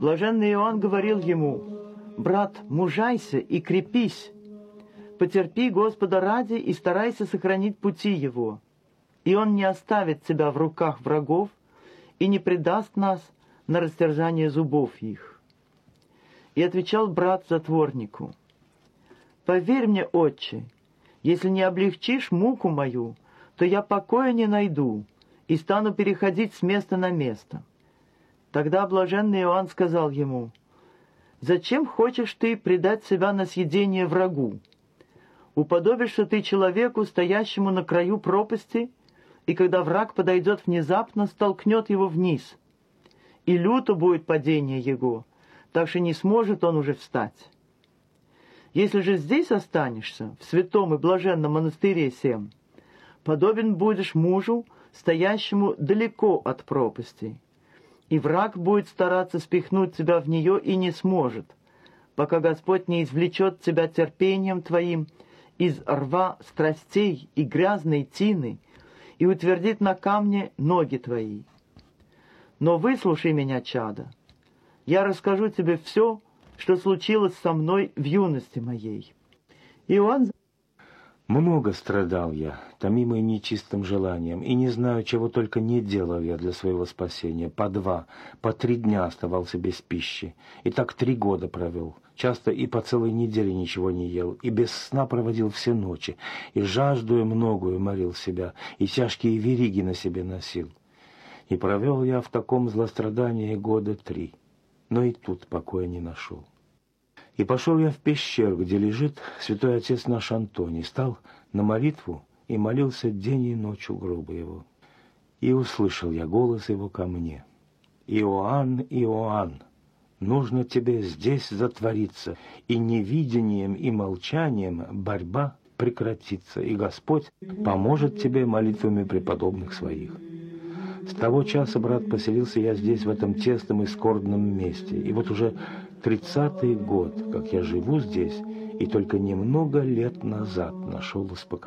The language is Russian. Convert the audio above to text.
Блаженный Иоанн говорил ему: «Брат, мужайся и крепись, потерпи Господа ради и старайся сохранить пути Его, и Он не оставит тебя в руках врагов и не предаст нас на растерзание зубов их». И отвечал брат затворнику: «Поверь мне, отче, если не облегчишь муку мою, то я покоя не найду и стану переходить с места на место». Тогда блаженный Иоанн сказал ему: «Зачем хочешь ты предать себя на съедение врагу? Уподобишься ты человеку, стоящему на краю пропасти, и когда враг подойдет внезапно, столкнет его вниз, и люто будет падение его, так что не сможет он уже встать. Если же здесь останешься, в святом и блаженном монастыре сем, подобен будешь мужу, стоящему далеко от пропасти, и враг будет стараться спихнуть тебя в нее и не сможет, пока Господь не извлечет тебя терпением твоим из рва страстей и грязной тины и утвердит на камне ноги твои. Но выслушай меня, чадо, я расскажу тебе все, что случилось со мной в юности моей». Иоанн: «Много страдал я, томимый нечистым желанием, и не знаю, чего только не делал я для своего спасения. По 2, по 3 дня оставался без пищи, и так 3 года провел. Часто и по целой неделе ничего не ел, и без сна проводил все ночи, и жаждую многую морил себя, и тяжкие вериги на себе носил. И провел я в таком злострадании 3 года, но и тут покоя не нашел. И пошел я в пещеру, где лежит святой отец наш Антоний, стал на молитву и молился день и ночь у гроба его. И услышал я голос его ко мне: «Иоанн, Иоанн, нужно тебе здесь затвориться, и невидением и молчанием борьба прекратится, и Господь поможет тебе молитвами преподобных своих». С того часа, брат, поселился я здесь, в этом тесном и скорбном месте, и вот уже 30-й год, как я живу здесь, и только немного лет назад нашел успокоение.